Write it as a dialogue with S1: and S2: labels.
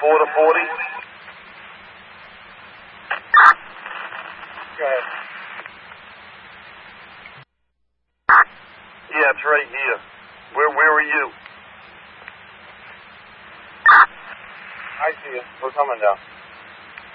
S1: 4 to 40.
S2: Go ahead.
S1: Yeah, it's right here. Where are you?
S2: I see you. We're coming down.